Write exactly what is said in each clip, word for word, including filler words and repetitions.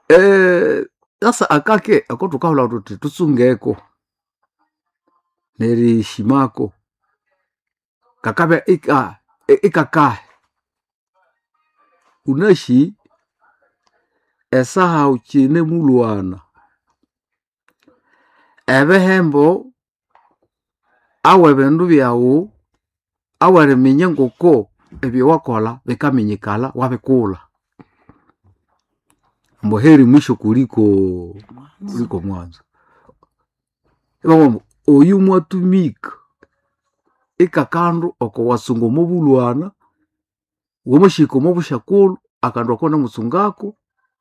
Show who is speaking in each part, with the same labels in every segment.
Speaker 1: eh sasa akake akotukahula tuti tusungeko neri shimako kakabe ika ikaka unashi esaha uchine mulwana ebehembo awe bendu byawo awere minye ngoko ebyo wakola bekaminyikala wabekula mboheri mwisho kuliko kuliko mwanzo ebamo oyu mwatumika ikakando oko wasungo mobulwana womushiko mobushakulu akando kona musungako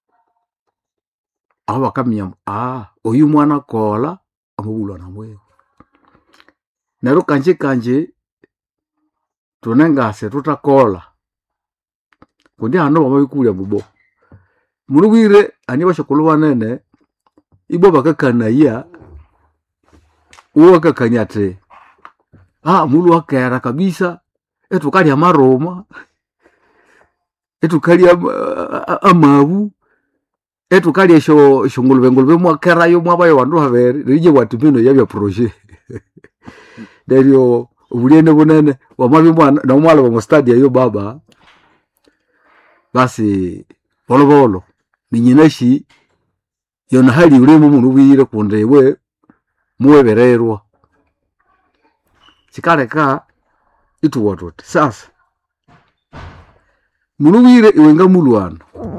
Speaker 1: aho bakamya ah oyu mwana kola amobulwana mwe nero kanje kanje tunengase tutakola kundi hano babikulya bubo mulubwire ani bashakulu banene ibo bakakanaya uwa kakanyate ah mulu wakera kabisa etu kali amaroma etu kali amabu etu kali esho shungulube ngulube mwakera yo mwabayo wandu habere rije watumino yabya projet deryo ubuliene bunene wamabi mwana na umwala wa stadia yo baba basi bolo bolo ninyineshi yona hali urimo muntu bwire kundewe muwebererwa sikareka itu watote sasa munubwire iwenga mulwana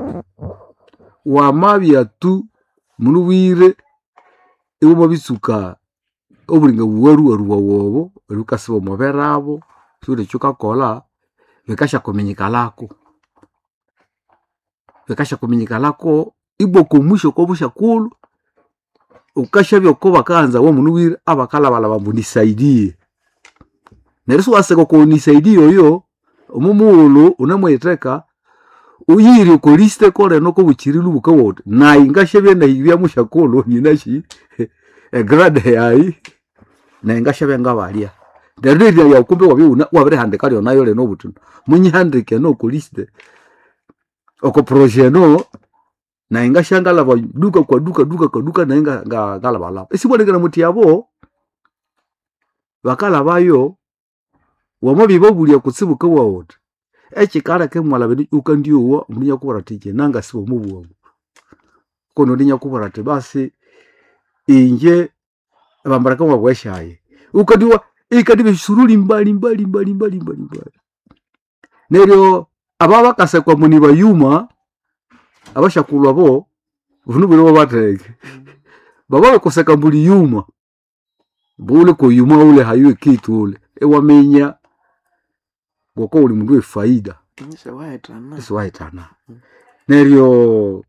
Speaker 1: wamabya tu munubwire ibo mabisuka oburinga buwaru waruwa wobo rukasibo moberabo sure chuka kola bekasha kominyikalako bekasha kominyikalako ibo komusho kobusha kulu ukasha byoko bakanza wo munubwire abakala bala bambunisaidie nerusu waseko ko nisaidie yo omumulo unamweteka uyiri uko liste kole noko buchirilu bukawote na ingashe byenda hibya mushakolo nyinashi e grade yayi na ingashe benga balia derire ya ukumbe wabyo una wabere handika lyo nayo le no butuno munyi handike no ko liste oko projet no na ingashe ngala ba duka kwa duka duka kwa duka na inga ngala bala esibole kana muti yabo bakala bayo wamabi babulia kutsibuka wawote echikara ke mwala bedi ukandiyo wa munya kubara tike nanga sibo mubuwa kono ndinya kubara te basi inje bambaraka mwa bweshaye ukandiwa ikadibe suruli mbali mbali mbali mbali mbali mbali neryo ababa kasekwa muni bayuma abashakulwa bo vunubiro bateke baba koseka mbuli yuma bule ko yuma ule hayu kitu ule ewamenya goko uli mundu efaida
Speaker 2: nise waetana
Speaker 1: nise waetana mm. neryo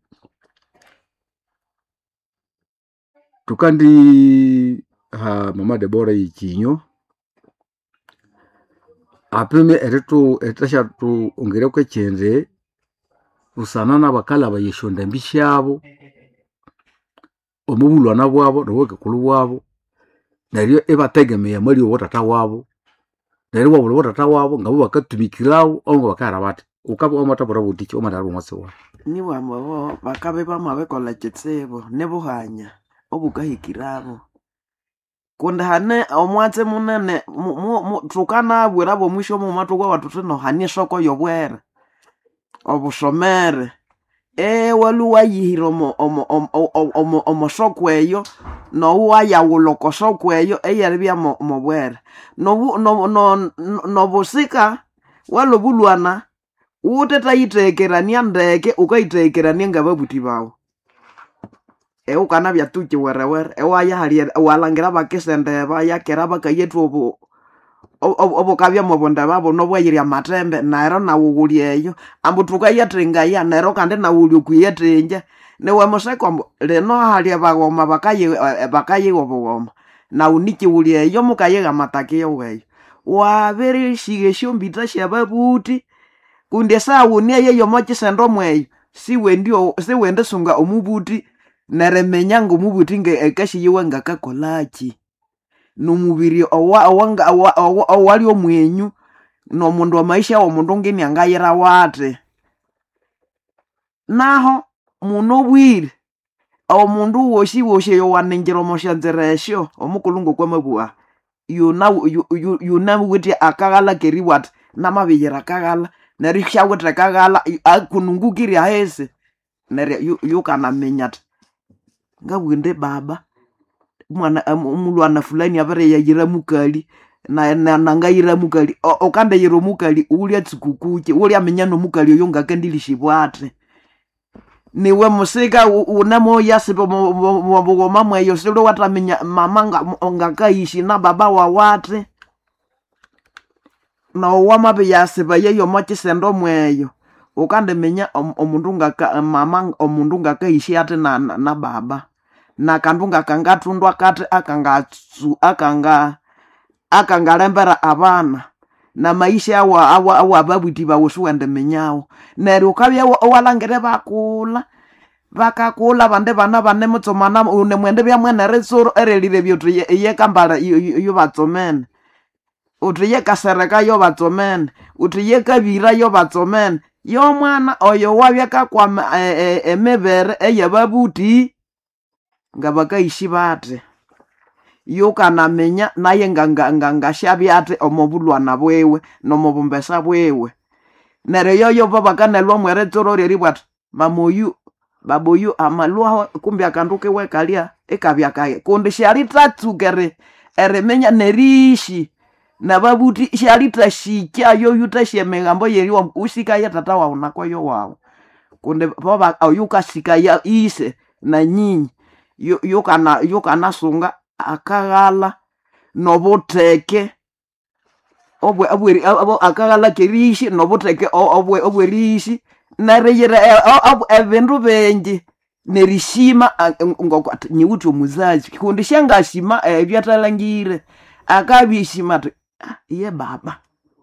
Speaker 1: tukandi ha mama Debora ikinyo apime eretu etasha tu ongere ko chenze usanana bakala bayishonda mbishabo omubulwa nabwabo nowoke kulubwabo neryo ebategemeya mali wotata wabo neryo wabulu wotata wabo ngabo bakatumikirawo ongo bakara bati ukabo amatabura butiki omataro mwasewa
Speaker 2: ni wamabo bakabe bamabe kola chetsebo nebuhanya obukahikirabo kunda hane omwatse munene tukana abwerabo mwisho mu matugwa watutu no hanie soko yobwera obushomere e walu wayihiro mo omo omo omo sokweyo no waya wuloko sokweyo eyaribya mo mobwera no no no no busika walo bulwana uteta yitekerania ndeke ukayitekerania ngababuti bawo e ukana bya tuki werewere e waya hali walangira bakisende bayakera bakayetu obo obo kabya mobonda babo no bwayirya matembe naero na wugulyeyo ambutuka yatringa ya naero kande na wulyo kuyetenje ne wemoseko leno hali abagoma bakaye bakaye obogoma na uniki wulyeyo mukayega matake weyo wabere shigesho mbita shababuti kunde sawu niye yo mokisendo mweyo siwe ndio siwe ndesunga omubuti neremenya ngo mubuti nge ekashi yiwe ngakakolachi numubiri owa wanga awali omwenyu no mundu wa maisha wa mundu ngeni angayira wate naho munobwire omundu woshi woshi yo wanenjera omoshanzeresho omukulungu kwa mabua yuna yuna wuti akagala keriwat namabiyera akagala nerisha wuti akagala akunungukiri ahese nere yukana menyat ngabwinde baba mwana umulwana fulani abare yayira mukali na nangayira mukali okande yiro mukali ulya tsikukuche ulya menyano mukali yo ngakendilishibwate niwe musika unamo yasipo mwa mwa yo silo watamenya mama ngakaishi na baba wa wate na wamabe yasiba yeyo machisendo mweyo ukande menya omundu ngaka mama omundu ngakaishi ate na, na, na baba na kandu ngakangatundwa kati akangatsu akanga akangalembera abana na maisha awa awa awa babwiti bawusuwende menyawo nero kabya walangere bakula bakakula bande bana bane mutsomana une mwende bya mwene resoro erelire byoto ye kambala yo batsomene utiye kasereka yo batsomene utiye kabira yo batsomene yo mwana oyo wabya kakwa emebere eye babuti ngabakaishi bate yokana menya naye nganga nganga shabyate omobulwana bwewe nomobumbesa bwewe nere yoyo baba kanelwa mwere torori ribwat mamoyu baboyu amalwa kumbi akanduke wekalia ekabya kaye kundi shali tatsukere ere menya nerishi na babuti shali tashikya yo yutashemegambo yeriwa usika ya tata wa unako yo wao kundi baba ayuka sika ya ise na nyinyi yokana yokana sunga akagala nobuteke obwe abwe akagala kerishi nobuteke obwe obwe rishi nareyera evindu bengi nerishima ngokwati nyiuti omuzazi kundi shangashima ebyatalangire akabishima iye baba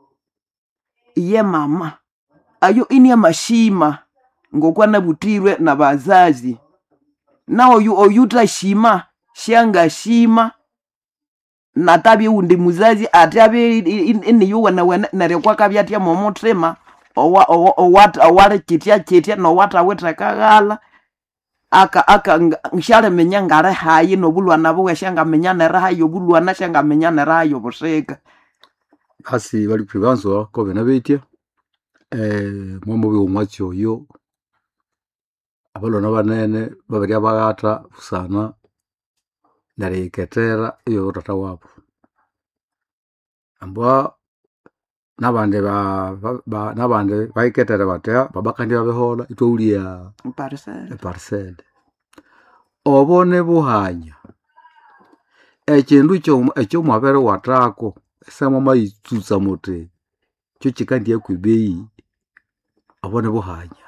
Speaker 2: iye mama ayo ini amashima ngokwana butirwe nabazazi nao yu oyuta shima shanga shima natabi undi muzazi atabi ini yuwa na wana narekwa kabyatya momotrema owa owa owata awale kitya kitya no wata weta kagala aka aka ngshale menya ngare hayi no bulwana bwe shanga menya na rayo bulwana shanga menya na rayo buseka
Speaker 1: basi bali privanzo ko bena betya eh momo byo mwatyo yo abalona banene babiri abagata usana nareketera iyo tata wabo ambwa nabande ba, ba nabande baiketera batya babakandi babehola itoulia
Speaker 2: parcel
Speaker 1: parcel obone buhanya ekindu kyo ekyo mwabere watako esamo mayitsutsa mote cyo kikandi yakwibeyi obone buhanya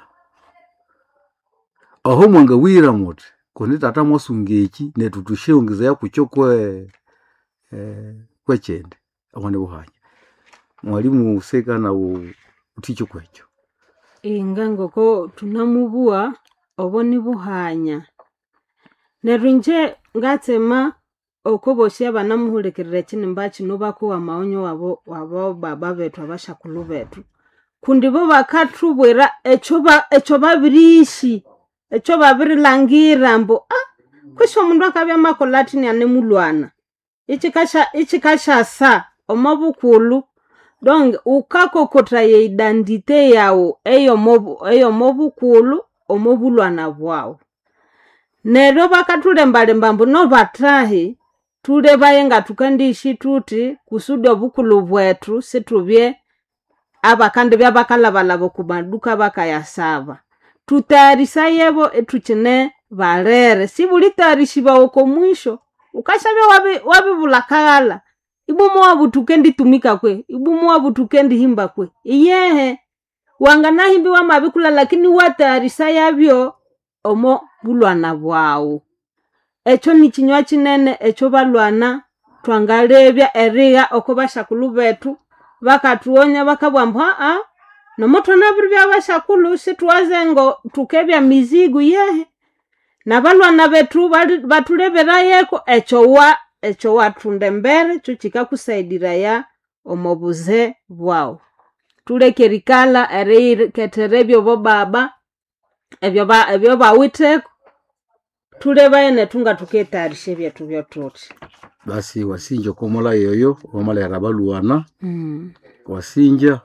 Speaker 1: aho mwanga wira mote kuni tata mosungeki netutushongeza yakuchokwe eh kwechende abone buhanya mwalimu useka na uticho kwecho
Speaker 3: ingango ko tunamubua oboni buhanya nerunje ngatsema okoboshya banamuhulekerera kini mbachi nobako wa maonyo wabo wabo baba betu abashakulu betu kundi bo bakatubwera echoba echoba birishi echo babiri langira mbo ah kwisho mundu akabya makolatini anemulwana ichikasha ichikasha sa omabukulu donc ukakokota ye identite yawo eyo mobu eyo mobukulu omobulwana bwawo nero bakatule mbale mbambo no batahi tule bayenga tukandishi tuti kusudi obukulu bwetu situbye abakande byabakalabalabo kumaduka bakayasaba tutarisa yebo etuchine balere sibuli tarishiba oko mwisho ukashabya wabi wabi bulakala ibumu wabu tukendi tumika kwe ibumu wabu tukendi himba kwe iyehe wangana himbi wa mabikula lakini watarisa yabyo omo bulwana bwawo echo ni kinywa kinene echo balwana twangalebya eriga okobashakulu betu bakatuonya bakabwambwa a no moto nabiri byabashakulu situwaze ngo tukebya mizigu yehe nabalwana betu batulebera yeko echo wa echo watunde mbere cyo kikakusaidira ya omobuze bwao tulekerikala eri keterebyo bo baba ebyo ba ebyo bawite tulebaene tunga tuketarishe byetu byotuti
Speaker 1: basi wasinja komola yoyo wamalera baluana
Speaker 3: mm.
Speaker 1: wasinja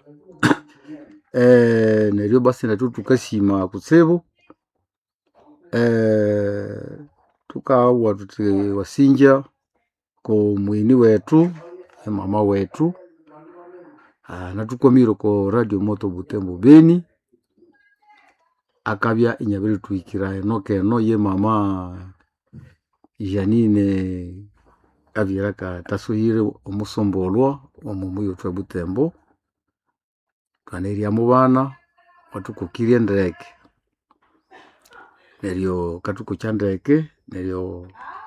Speaker 1: eh neryo basi natu tukasima kutsebo eh tukawa tuti wasinja ko mwini wetu mama wetu ah natukomiro ko Radio Moto Butembo Beni akabya inyabiri tuikira enoke no ye mama Janine avyera ka tasuhire omusombolwa omumuyo twa Butembo kaneria mubana watukukirie ndeke neryo katuko chandeke neryo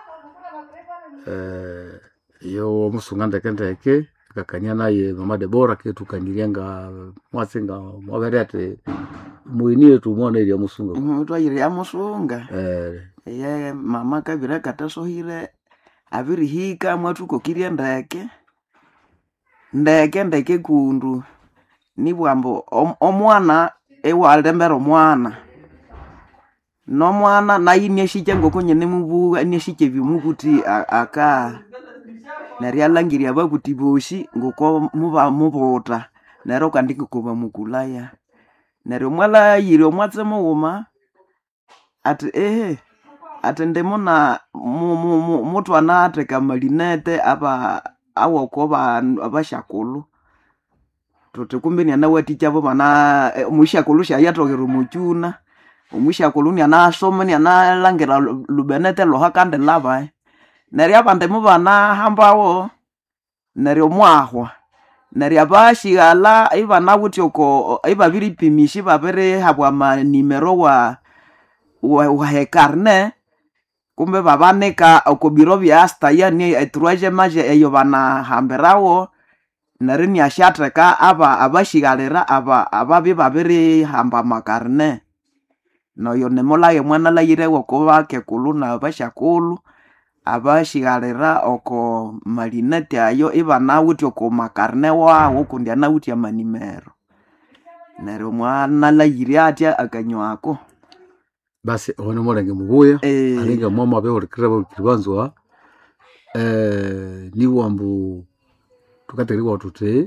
Speaker 1: eh yo musunga ndeke ndeke kakanya naye mama Debora ketukanirenga mwasenga mwaberete muini yetu mwana ili musunga
Speaker 2: mutwa yiri ya musunga
Speaker 1: eh
Speaker 2: ye mama kabira katasohire abiri hika mwatuko kirie ndeke ndeke ndeke kundu nibwambo om, omwana ewalembera omwana no mwana nayi neshike ngokonye nemubuga neshike bimukuti aka narialangiria abakuti boshi ngoko muba mubota nero kandiki kuba mukulaya nero mwala yiri omwatse muuma ati eh ati ndemona mutu anate kamalinete aba awokoba abashakulu tote kumbe ni anawaticha abo bana mushakulu sha yatogero muchuna omushakulu ni anasoma ni analangira lubenete lo hakande laba neri abande mubana hambawo neri omwahwa neri abashigala ibana wutyoko ibabiri pimishi babere habwa manimero wa wa, wa hekarne kumbe babaneka okobiro bya asta yani etruaje maje eyo bana hamberawo neri ni ashatreka aba abashigalera aba ababi babiri hamba makarne no yo nemola ye mwana la yire wokoba ke kuluna bashakulu abashigalera oko malinete ayo ibana wuti oko makarne wa wokundi ana wuti ya manimero nero mwana la yire atya akanywako
Speaker 1: basi one molenge mubuya
Speaker 2: eh
Speaker 1: alinga mama be orikiraba kibanzwa eh ni wambu tukateriwa tute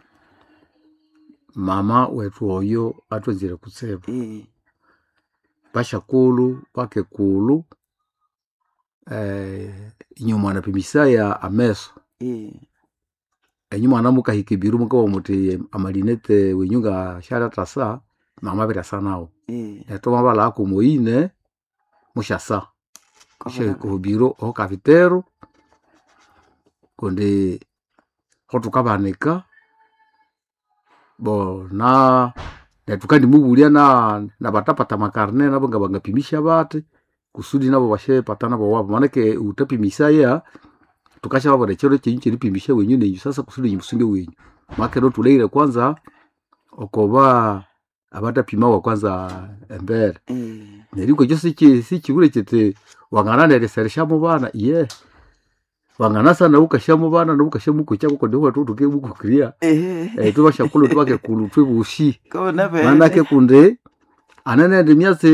Speaker 1: mama wetu oyo atwezire kutseba
Speaker 2: eh
Speaker 1: bashakulu pake kulu eh inyuma na pimisaya ameso
Speaker 2: eh
Speaker 1: enyuma na mukahikibiru mukawa muti amalinete wenyunga shara tasa mama bera sanao
Speaker 2: eh
Speaker 1: etoma bala ko moine mushasa she ko biro o kafitero konde hotukabaneka bo na netukandi mubulia na na batapata makarne nabo ngabanga pimisha bate kusudi nabo bashe patana bo wabo manake utapimisa ya tukasha babo rechero cyinchi ripimisha wenyu ne sasa kusudi yimusunge wenyu makero tuleire kwanza okoba abata pima wa kwanza embere
Speaker 2: eh
Speaker 1: neriko cyose ki sikibure cyete wanganane resersha mu bana ye wangana sana ukashamu bana no ukashamu kuchako ko ndiho tutuke buku clear
Speaker 2: eh
Speaker 1: eh tubashakulu tubake kulu twibushi
Speaker 2: ko nabe
Speaker 1: manake kunde anane ndimyase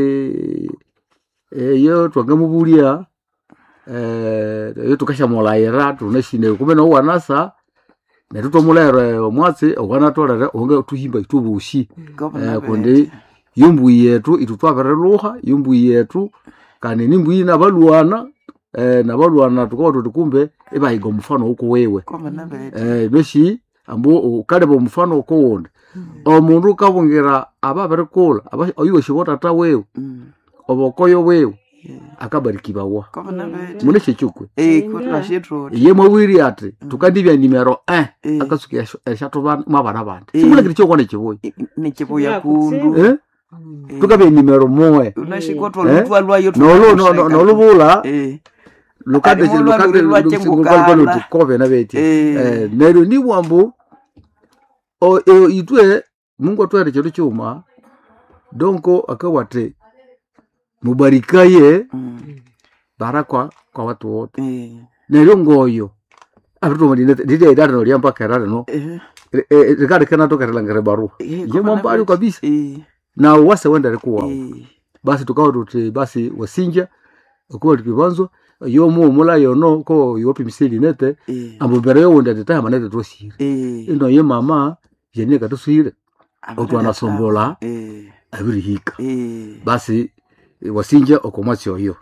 Speaker 1: eh yo twangamubulia eh yo tukashamolaira tunashine kumena wanasa netutomulaira omwatsi owanatolera onge tuhimba itubushi eh kunde yumbu yetu itutwabereluha yumbu yetu kane nimbu ina baluana eh nabalwana tukoto tukumbe ebayiga omufano uko wewe
Speaker 2: ko nabe
Speaker 1: eh beshi ambo ukadeba omufano uko wonde omundu kabongera ababerekola abayo shibota ta wewe obokoyo wewe akabarikibawa
Speaker 2: ko nabe
Speaker 1: mune chechukwe
Speaker 2: eh ko twashitro
Speaker 1: yemwe wiri ati tukandibya nimero eh akasukia eshatobana mabana bandi simule kiricho kone chiboyi
Speaker 2: ni chiboya kundu
Speaker 1: eh tukabe nimero moe
Speaker 2: unashikotwa lutwa lwayo
Speaker 1: no no no no lubula
Speaker 2: eh
Speaker 1: lukade lukade lukade tukove na beti eh nero ni wambu o itwe mungu atwere cyo cyuma donko akawate mubarikaye barakwa kwa watu wote
Speaker 2: eh
Speaker 1: nero ngoyo abito madine dide dada no mpaka rara no
Speaker 2: eh
Speaker 1: rekade kana to karela ngare baru ye mwambali kabisa
Speaker 2: eh
Speaker 1: na wase wenda kuwa
Speaker 2: Eh.
Speaker 1: basi tukawa tuti basi wasinja okuwa tukibanzo yo mu mula yo no ko yopi misili nete
Speaker 2: Eh.
Speaker 1: ambo bere yo wenda tata manete tosire
Speaker 2: Eh.
Speaker 1: ino ye mama jene katusire
Speaker 2: Abana
Speaker 1: otu anasombola
Speaker 2: Eh.
Speaker 1: abiri hika
Speaker 2: Eh.
Speaker 1: basi wasinja okomwatsi oyo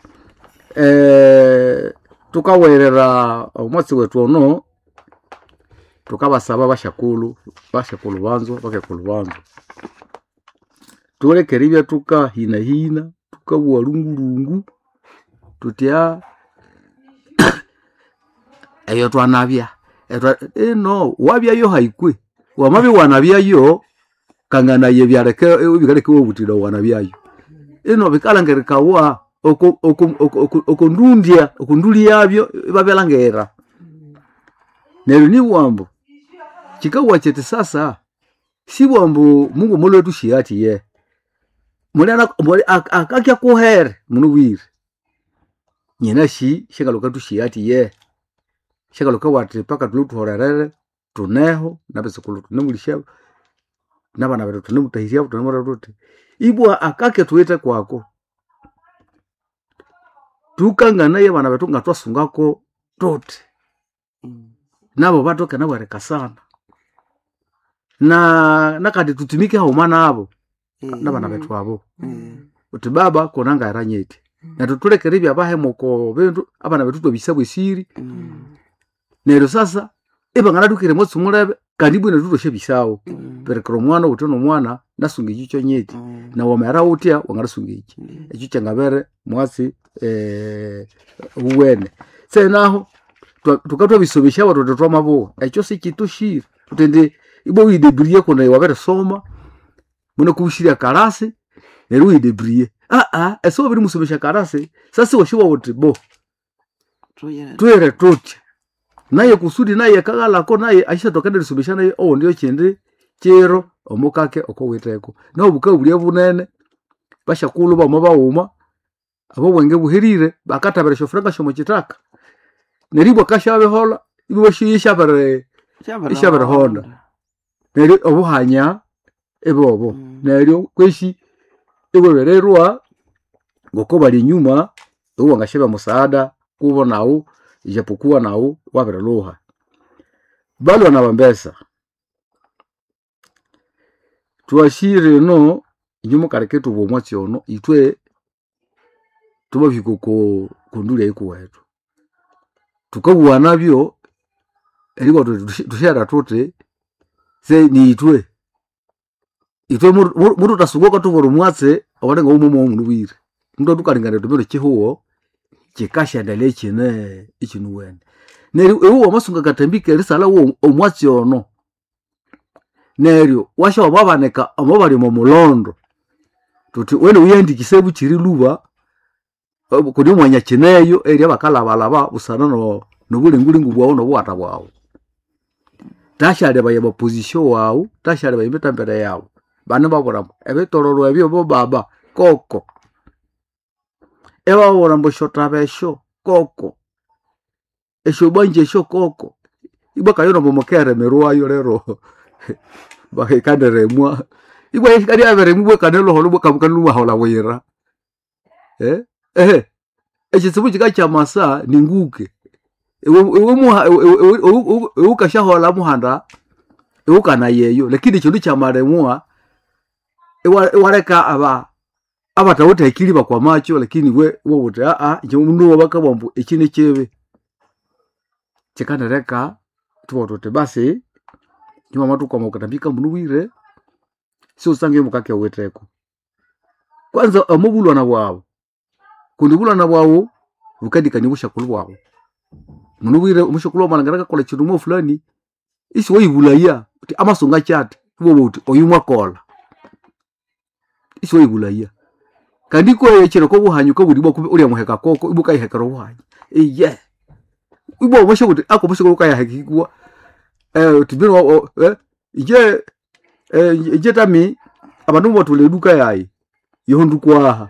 Speaker 1: eh tukawerera omwatsi wetu ono tukabasaba bashakulu bashakulu banzo bakekulu banzo tulekeribya tuka hina hina tukabwa lungulungu tutya eyo twanabya etwa eno wabya yo haikwe wamabi wanabya yo kangana ye byareke bigareke wobutira wanabya yo eno bikalangerekawa oko oko oko oko ndundia oko nduli yabyo babelangera nero ni wambo chikawa chete sasa si wambo Mungu molo tushiyati ye mulana akakya kuhere munubwire nyina shi shakaloka tushiyati ye shakaloka wati paka tulutuhorerere tuneho nabesekulu tunemulisha nabana betu tunemutahisia tunemura tuti ibwa akake tuwete kwako tukangana ye bana betu ngatwasungako tote nabo batoke nabo reka sana na nakati tutimike hauma nabo nabana betu abo uti baba konanga yaranyete na tutulekeribya abahemoko bendu abana betu tobisabwe siri nero sasa ebangana dukire motsi mulebe karibu ne tutoshe bisawo perekero mwana utono mwana nasunga ichicho nyeti na wamera utia wangarasunga ichi ichi changabere mwasi eh uwene senaho tukatwa bisobesha watoto twa mabo echo sikitushira utende ibo widebrie kona wabere soma muno kubishira karase nero widebrie ah ah eso biri musobesha karase sasa washiwa wote bo tuere toti naye kusudi naye kagala ko naye aisha tokende lisubisha naye o ndio chende chero omukake okoweteko na obuka buli bunene bashakulu ba mabawuma abo wenge buherire bakatabere shofranga shomo chitaka neribwa kashabe hola ibo shisha bare isha bare honda neri obuhanya ebobo neryo kweshi ebo bererwa ngoko bali nyuma uwo ngasheba musaada kubonawo ijapokuwa nao wabereluha balo anabambesa tuashire no inyuma kareketu bomwatsi ono itwe tubabikoko kunduli yiko wetu tukabuwa nabyo eriko tushara tote se ni itwe itwe mutu tasugoka tuvoro mwatse abarenga umumo munubire ndo tukalingana tubero chihuo chikasha ndale chine ichinuwene neri ewo masunga katambike risala wo omwatsi ono neryo washa wabaneka amabali mu mulondo tuti wene uyendi kisebu chiri luba kodi mwanya chineyo eri abakala balaba busana no nobule ngulingu bwawo no bwata bwawo tashale baye ba position wawo tashale baye betambere yawo bana babura ebe tororo ebyo bo baba koko ewa wora mbo shotabesho koko esho banje sho koko ibaka yona bomokere meruayo lero bakekandere mwa igwa ikari avere mwe kanelo holo bokabukanlu hola wira eh eh echitsibu chikacha masa ninguke ewe ewe muha ewe kashahola muhanda ewe kana yeyo lakini chindu cha maremwa ewa wareka aba abatawuta ikiliba kwa macho lakini we wote a a ndu wabakabambu ikine chebe chikanereka tuwotote basi nyuma matu kwa mukatambika munubire sio sange mukake weteko kwanza amubulwa na bwabo kundibulwa na bwabo bukadika nibusha kulubwabo munubire umushokulo malangaraka kola chirumo fulani isi woyibulaya uti amasonga chate bo uti oyumwa kola isi woyibulaya kandiko yechero ko buhanyuka buribo uri muheka koko ibuka ihekero buhanya iye ibo musho uti ako musho ko kayahekikwa eh tibiro eh ije eh ije tami abantu botule duka yayi yondukwaha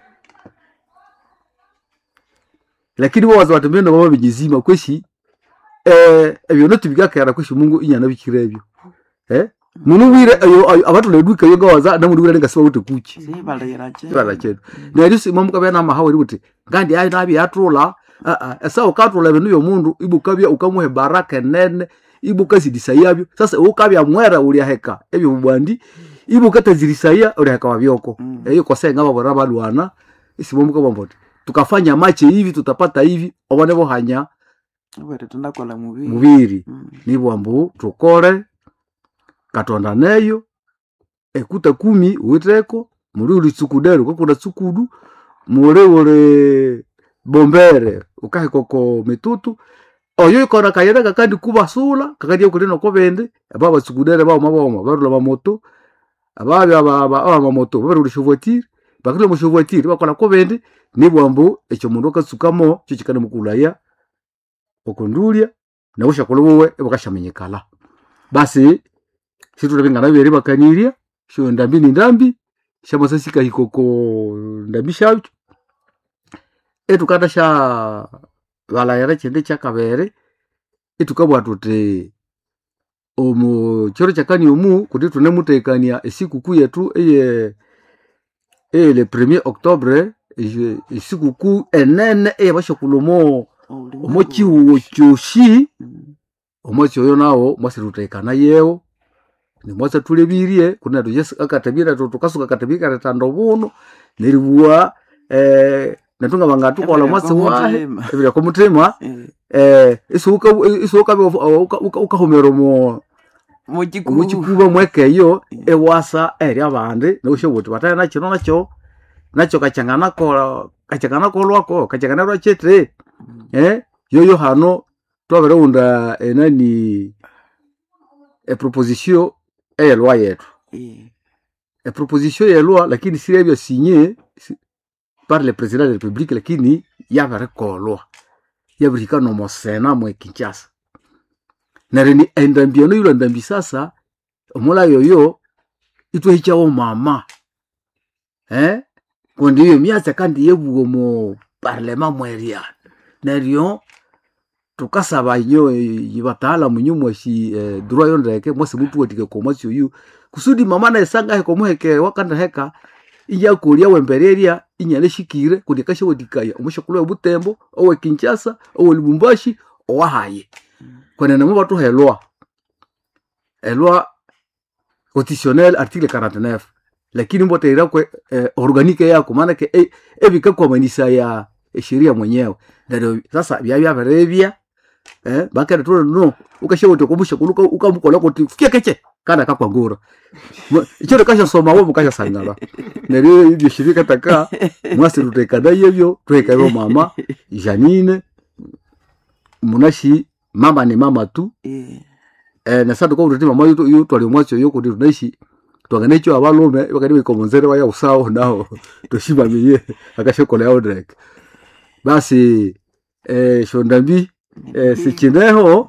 Speaker 1: lakini wazo watemenda baba bijizima kweshi eh ebyo no tubigaka yara kweshi Mungu inyana bikirebyo eh munubwire ayo abantu leduka yo gawaza na munubwire ngasiba uti kuchi
Speaker 2: si balira che
Speaker 1: bala chetu neri simamu kabena mahawe uti ngandi ayi nabi atula a a esa ukatula benu yo mundu ibukabya ukamuhe baraka nene ibuka zidisayabyo sasa ukabya mwera uli heka ebyo bwandi ibuka tazirisaya uli heka wabyoko mm. eyo kosenga babora balwana isimamu kabambote tukafanya mache hivi tutapata hivi obone bohanya
Speaker 2: wete tundakola mubiri
Speaker 1: mubiri
Speaker 2: mm.
Speaker 1: nibwambu tukore katonda neyo ekuta kumi uiteko muri uli tsukudero kokuna tsukudu muri uli bombere ukahe koko mitutu oyo ikona kayenda kakandi kubasula kakandi yokulino kobende ababa tsukudere baba maboma barula bamoto ababi aba aba mamoto barula shovotir bakule mu shovotir bakola kobende nibwambu echo mundu katsukamo cyo kikana mukulaya okondulia na usha kolowe ebakashamenyekala basi situ rabingana bere bakaniria sho ndambi ni ndambi shamasasika hikoko ndambi shacho etukata sha bala yara chende chakabere etukabwa tute omu choro chakani omu kuti tunemutekania esiku kuu yetu eye eye le premier octobre esiku kuu enene eye bashokulomo omo chiwo choshi omo choyo nawo mwasirutekana yeo ni mwasa tulebirie kuna tujesa akatabira tukasuka katabika retando buno niribuwa eh natunga bangatu kola mwasa wahe ebya komutema eh isuka isuka uka homero mo muchikuba mwekeyo ewasa eri abande no shoboti bataya nacho nacho nacho kachangana ko kachangana ko lwako kachangana lwa chetre eh yoyo hano twabere unda enani e proposition e loi yetu e proposition ya loi lakini si bien signé par le président de la République lakini yabere ko loi yabirika no mosena mwe Kinshasa nareni endambiano yulo ndambi sasa omula yoyo itwe hichawo mama eh kondi yo miasa kandi yebugo mo parlement mweria narion tukasaba nyo yibatala munyumwa shi eh, droit yondeke mwese mutu wetike komasyo yu kusudi mama na esanga heko muheke wakanda heka iya kulia wembereria inyale shikire kudikashe wedikaya umushakulu butembo owe Kinshasa owe Lubumbashi owahaye kwenye namu watu helwa helwa constitutionnel article quarante-neuf lakini mbote irakwe eh, organike yako maana ke eh, ebika kwa manisa ya eh, sheria mwenyewe ndio sasa bya bya berevia eh bakara tu no ukashe kumusha kuluka ukamukola kuti fike keche kana kakwa ngura icho kasha soma wo mukasha sangala ndio ibyo shirika taka mwasi rutekana yebyo tweka yo mama Janine munashi mama ni mama tu eh eh na sasa kwa mama yuto yuto alimwacho yuko ndio tunaishi twanganecho abalome bakari komonzere waya usao nao toshimamiye akashokola yao direct basi eh shondambi eh sikineho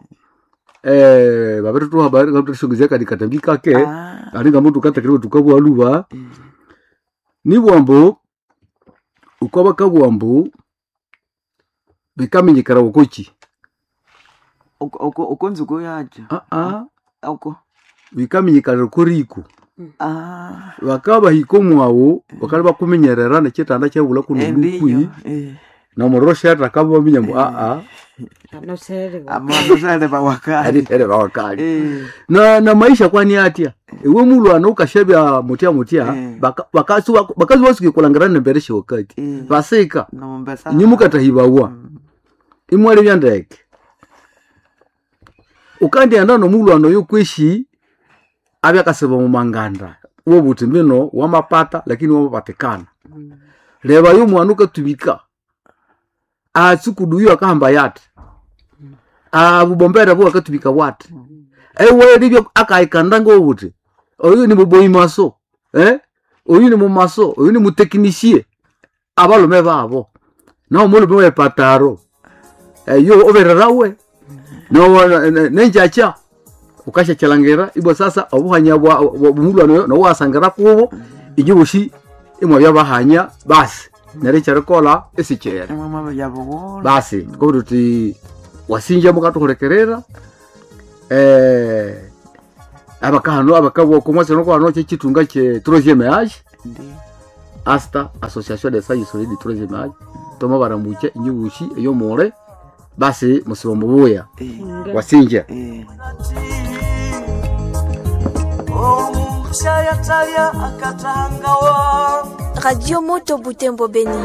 Speaker 1: eh babetu tu habari kwa tushugizia kadi katambika ke ah. Aringa muntu katakiriwe tukabwa luba mm. Ni bwambo ukoba kabwambo bekamenyekara ukochi
Speaker 2: uko uko ukonzi go yaje
Speaker 1: ah ah
Speaker 2: uko
Speaker 1: bikamenyekara kuriku
Speaker 2: ah
Speaker 1: bakaba hikomu awo bakaba bakumenyerera ne kitanda cyabula kunukui eh na morosha rakaba minyambo ah ah
Speaker 3: no sere
Speaker 2: amano sere bawakali
Speaker 1: ari sere bawakali eh na na maisha kwani atia ewe mulu anokashebya mutia mutia bakasu bakazu basuke kulangarana mbereshe wakati baseka
Speaker 2: nombesa
Speaker 1: nyimuka tahibawa imwale byandeke ukandi andano mulu ano yokweshi abya kaseba mu manganda wo butimbino wamapata lakini wamapatikana leba yo mwanuka tubika atsukuduyo akahamba yate abubombera bo akatubika wate ewe libyo akaikanda ngo buti oyo ni muboyi maso eh oyo ni mu maso oyo ni mu technicien abalome babo no mulu bwe pataro eyo overrawe no nenjacha ukasha chalangera ibo sasa obuhanya bwa mulu no wasangara kubo igibushi imwe byabahanya basi nari charikola esichera
Speaker 2: mama yabo
Speaker 1: basi ko ruti wasinja mukatukorekerera eh abakahano abakabo komwase no kwano kitunga cye troisième âge
Speaker 2: ndi
Speaker 1: asta association des sages solides du troisième âge toma baramuke inyibushi eyo more basi musibombo buya
Speaker 2: eh
Speaker 1: wasinja
Speaker 2: eh
Speaker 4: Radio Moto Butembo Beni.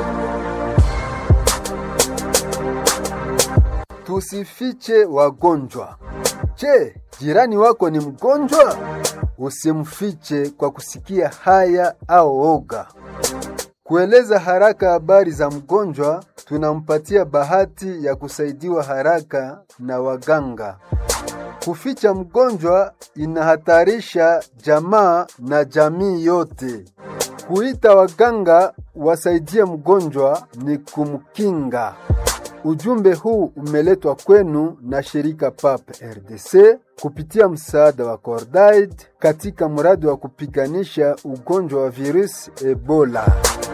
Speaker 5: Tusifiche wagonjwa. Je, jirani wako ni mgonjwa? Usimfiche kwa kusikia haya au oga. Kueleza haraka habari za mgonjwa, tunampatia bahati ya kusaidiwa haraka na waganga. Kuficha mgonjwa inahatarisha jamaa na jamii yote. Kuita waganga wasaidie mgonjwa ni kumkinga. Ujumbe huu umeletwa kwenu na shirika P A P R D C kupitia msaada wa Cordaid katika mradi wa kupiganisha ugonjwa wa virus Ebola.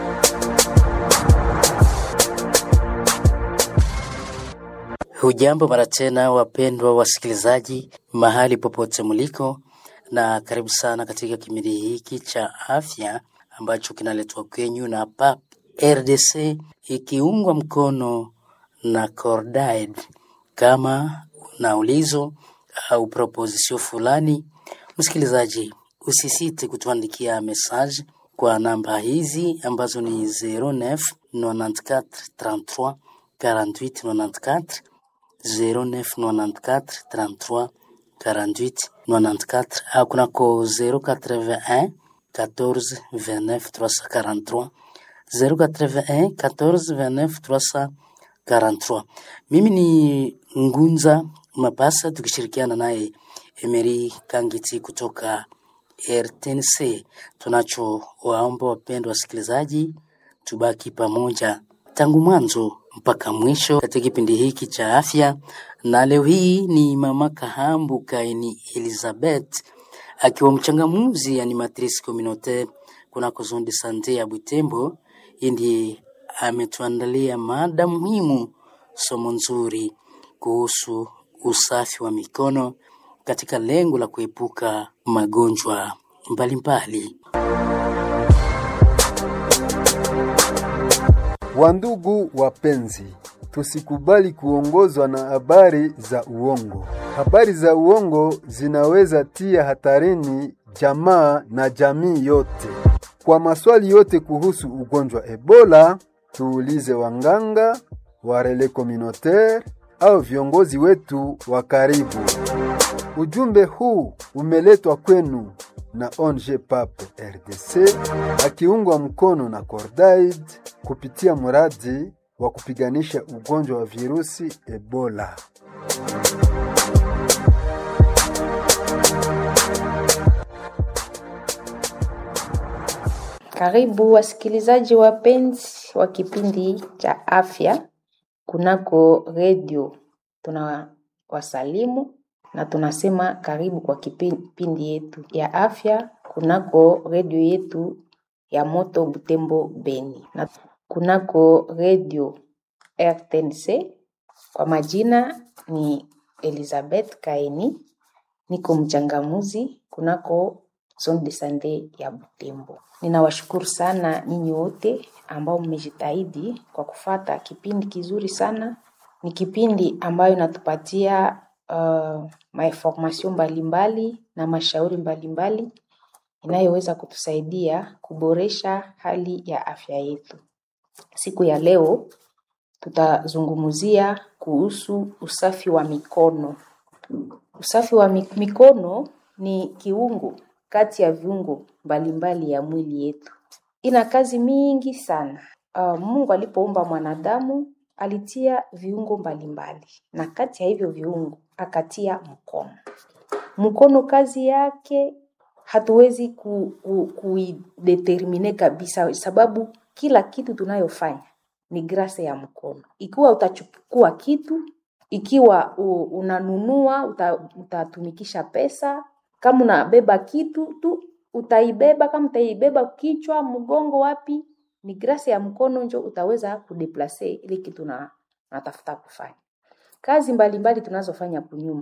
Speaker 6: Hujambo mara tena wapendwa wasikilizaji mahali popote mliko, na karibu sana katika kipindi hiki cha afya ambacho kinaletwa kwenyu na P A P R D C ikiungwa mkono na Cordaid. Kama una ulizo au proposition fulani, msikilizaji, usisite kutuandikia message kwa namba hizi ambazo ni zero neuf nonante-quatre trente-trois quarante-huit nonante-quatre zero neuf nonante-quatre trente-trois quarante-huit nonante-quatre au kunako zero quatre-vingt-un quatorze vingt-neuf trois cent quarante-trois zero quatre-vingt-un quatorze vingt-neuf trois cent quarante-trois. Mimi ni Ngunza Mapasa tukishirikiana naye Emery Kangiti kutoka R T N C. Tunacho waomba wapendwa wasikilizaji tubaki pamoja tangu mwanzo mpaka mwisho katika kipindi hiki cha afya. Na leo hii ni mama Kahambu Kaini Elizabeth akiwa mchangamuzi animatrice communautaire kunako zone de santé ya Butembo. Ndiye ametuandalia mada muhimu, somo nzuri kuhusu usafi wa mikono katika lengo la kuepuka magonjwa mbalimbali.
Speaker 5: Wandugu wapenzi, tusikubali kuongozwa na habari za uongo. Habari za uongo zinaweza tia hatarini jamaa na jamii yote. Kwa maswali yote kuhusu ugonjwa Ebola, tuulize wanganga, warele communautaire au viongozi wetu wa karibu. Ujumbe huu umeletwa kwenu na O N G P A P R D C akiungwa mkono na Cordaid kupitia mradi wa kupiganisha ugonjwa wa virusi Ebola.
Speaker 7: Karibu wasikilizaji wapenzi wa kipindi cha afya kunako radio. Tunawasalimu na tunasema karibu kwa kipindi yetu ya afya kunako radio yetu ya Moto Butembo Beni. Na kunako radio R T N C kwa majina ni Elizabeth Kaini, niko mchangamuzi kunako zone de santé ya Butembo. Ninawashukuru sana ninyi wote ambao mmejitahidi kwa kufata kipindi kizuri sana. Ni kipindi ambayo natupatia uh, mainformation mbalimbali na mashauri mbalimbali inayoweza kutusaidia kuboresha hali ya afya yetu. Siku ya leo tutazungumzia kuhusu usafi wa mikono. Usafi wa mikono ni kiungo kati ya viungo mbalimbali ya mwili yetu. Ina kazi mingi sana. Uh, Mungu alipoumba mwanadamu alitia viungo mbalimbali, na kati ya hivyo viungo akatia mkono. Mkono kazi yake hatuwezi ku, ku, kuidetermine kabisa, sababu kila kitu tunayofanya ni grace ya mkono. Ikiwa utachukua kitu, ikiwa u, unanunua, uta, utatumikisha pesa, kama unabeba kitu tu utaibeba, kama utaibeba kichwa, mgongo, wapi, ni grace ya mkono njo utaweza kudeplace ile kitu na natafuta kufanya. Kazi mbalimbali tunazofanya kunyumba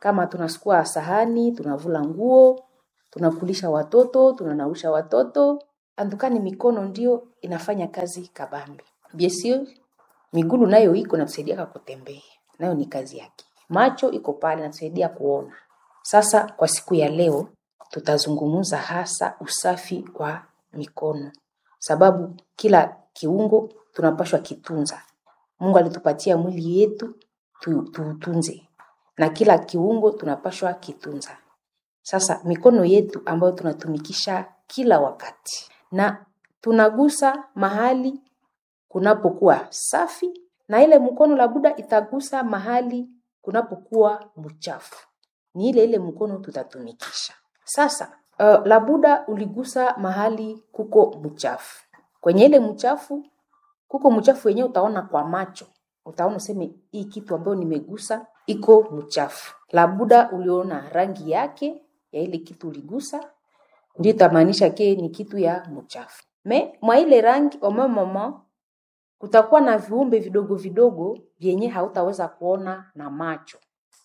Speaker 7: Kama tunasukua sahani, tunavula nguo, tunakulisha watoto, tunanausha watoto, andukani mikono ndio inafanya kazi kabambi. Biesio, migulu nayo iko inatusaidia kutembea. Nayo ni kazi yake. Macho iko pale inatusaidia kuona. Sasa kwa siku ya leo tutazungumza hasa usafi wa mikono. Sababu kila kiungo tunapaswa kitunza. Mungu alitupatia mwili yetu tuutunze. Tu, na kila kiungo tunapaswa kitunza. Sasa mikono yetu ambayo tunatumikisha kila wakati. Na tunagusa mahali kunapokuwa safi. Na ile mkono labuda itagusa mahali kunapokuwa mchafu. Ni ile ile mkono tutatumikisha. Sasa uh, labuda uligusa mahali kuko mchafu. Kwenye ile mchafu, kuko mchafu wenyewe utaona kwa macho. Utaona useme hii kitu ambayo nimegusa iko mchafu. Labuda uliona rangi yake ya ile kitu uligusa, ndio itamaanisha ke ni kitu ya mchafu. Me mwa ile rangi oma mama kutakuwa na viumbe vidogo vidogo vyenye hautaweza kuona na macho.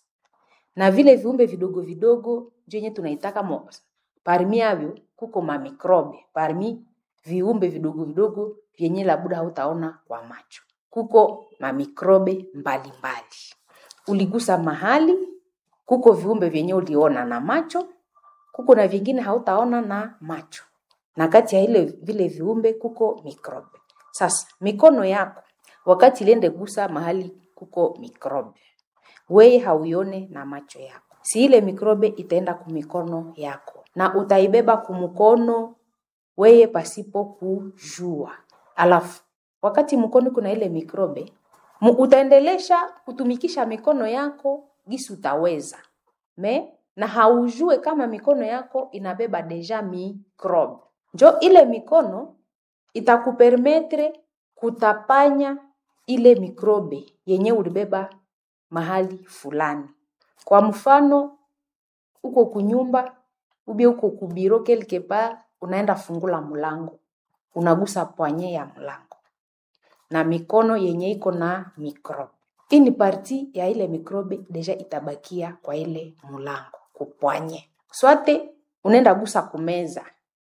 Speaker 7: Na vile viumbe vidogo vidogo vyenye tunaitaka mo parmi avyo kuko ma mikrobe, parmi viumbe vidogo vidogo vyenye labuda hautaona kwa macho. Kuko ma mikrobe mbali mbali. Uligusa mahali, kuko viumbe vyenye uliona na macho, kuko na vingine hautaona na macho. Na kati ya ile vile viumbe kuko mikrobe. Sasa mikono yako wakati ilende gusa mahali kuko mikrobe, wewe hauione na macho yako. Si ile mikrobe itaenda kumikono yako na utaibeba kumukono wewe pasipo kujua. Alafu wakati mkono kuna ile mikrobe, utaendelesha kutumikisha mikono yako gisi utaweza. Me na haujue kama mikono yako inabeba deja mikrobe. Njo ile mikono itakupermetre kutapanya ile mikrobe yenye ulibeba mahali fulani. Kwa mfano, uko kunyumba, ubie uko kubiro quelque part, unaenda fungula mlango. Unagusa poanye ya mlango. Na mikono yenye iko na mikrobe. Hii ni parti ya ile mikrobe deja itabakia kwa ile mlango, kupoanye. Swate unaenda gusa kumeza.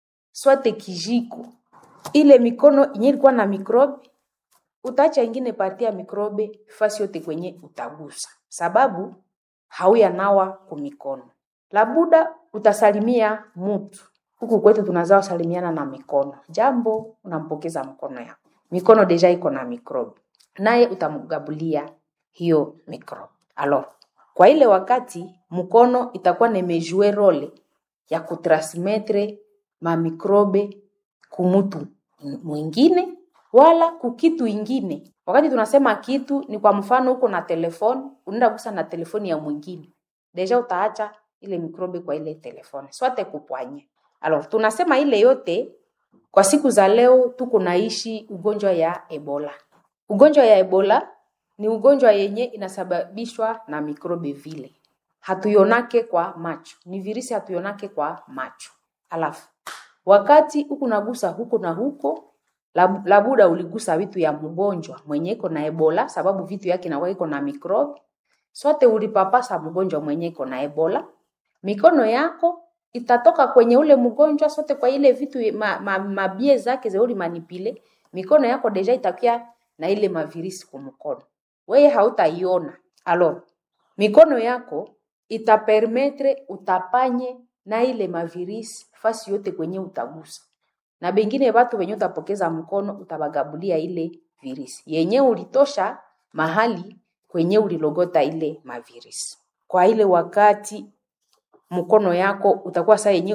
Speaker 7: Swate kijiko. Ile mikono yenye ilikuwa na mikrobe, utaacha ingine parti ya mikrobe fasi yote kwenye utagusa. Sababu hauya nawa kumikono. Labuda utasalimia mtu. Huku kwetu tunazawa salimiana na mikono. Jambo unampokeza mkono yako. Mikono deja iko na mikrobe. Naye utamugabulia hiyo mikrobe. Alors, kwa ile wakati mkono itakuwa nemejue role ya kutransmettre ma mikrobe kumutu mwingine wala kukitu ingine. Wakati tunasema kitu ni kwa mfano uko na telefoni, unaenda gusa na telefoni ya mwingine. Deja utaacha ile mikrobe kwa ile telefoni. Swate kupwanye. Alors, tunasema ile yote kwa siku za leo tuko naishi ugonjwa ya Ebola. Ugonjwa ya Ebola ni ugonjwa yenye inasababishwa na mikrobe vile. Hatuionake kwa macho. Ni virusi hatuionake kwa macho. Alafu, wakati huku nagusa huko na huko, lab, labuda uligusa vitu ya mgonjwa mwenye iko na Ebola, sababu vitu yake na iko na mikrobe. Sote ulipapasa mgonjwa mwenye iko na Ebola. Mikono yako itatoka kwenye ule mgonjwa sote kwa ile vitu ma, ma, mabie zake za uli manipile. Mikono yako deja itakia na ile mavirisi kwa mkono. Wewe hautaiona. Alors, mikono yako itapermetre utapanye na ile mavirisi fasi yote kwenye utagusa. Na bengine watu wenye utapokeza mkono utabagabulia ile virisi. Yenye ulitosha mahali kwenye ulilogota ile mavirisi. Kwa ile wakati mkono yako utakuwa saa yenye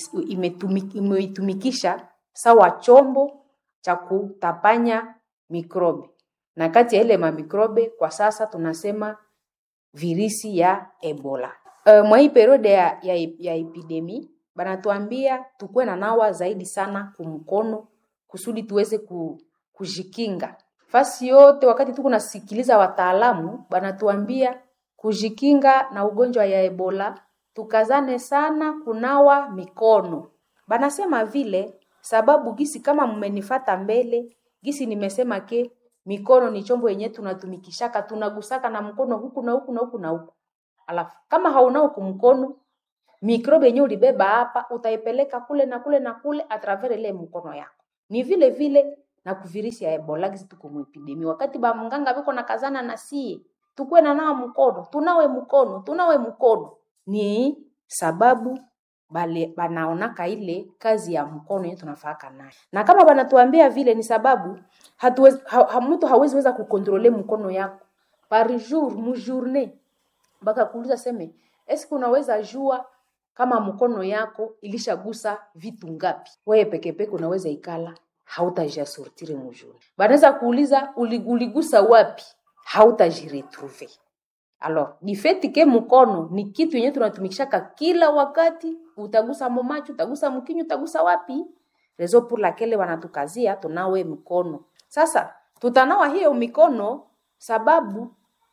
Speaker 7: umeitumikisha sawa chombo cha kutapanya mikrobe. Na kati ya ile mamikrobe kwa sasa tunasema virisi ya Ebola. Uh, mwa hii periode ya, ya, ya epidemi, banatuambia tukue na nawa zaidi sana kumkono kusudi tuweze ku, kujikinga. Fasi yote wakati tuko nasikiliza wataalamu, banatuambia kujikinga na ugonjwa ya Ebola, tukazane sana kunawa mikono. Banasema vile sababu gisi kama mmenifata mbele, gisi nimesema ke mikono ni chombo yenye tunatumikishaka, tunagusaka na mkono huku na huku na huku na huku. Alafu kama haunao kumkono, mikrobe yenyewe ulibeba hapa utaipeleka kule na kule na kule a travers ile mkono yako. Ni vile vile na kuvirisi ya Ebola gizi tuko mu epidemia. Wakati ba mganga biko na kazana na sie, tukue na nao mkono, tunawe mkono, tunawe mkono. Ni sababu bale banaonaka ile kazi ya mkono yetu tunafaka nayo. Na kama banatuambia vile ni sababu hatuwezi ha, ha, mtu hawezi weza kukontrole mkono yako par jour, mu journée. Baka kuuliza seme, eske unaweza jua kama mkono yako ilishagusa vitu ngapi? Wewe peke peke unaweza ikala, hautajisortire mujuni. Banaweza kuuliza uligusa wapi? Hautajiretrouver. Alors, di fait que mkono ni kitu yenye tunatumikishaka kila wakati, utagusa momacho, utagusa mkinyo, utagusa wapi? Rezo pour laquelle wanatukazia tunawe mkono. Sasa, tutanawa hiyo mikono sababu